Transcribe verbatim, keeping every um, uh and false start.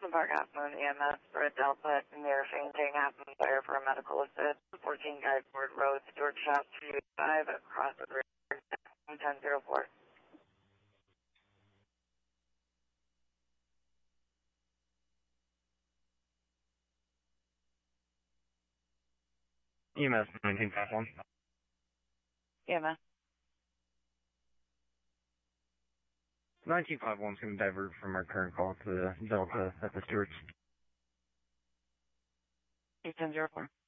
Wilson Park Half Moon E M S for a Delta near fainting, Half Moon Fire for a medical assist. fourteen Guideboard Road, Stewart Shop three eight five across the river, ten zero four. E M S nineteen fifty-one. E M S. nineteen fifty-one is going to divert from our current call to the Delta at the Stewarts. ten zero four.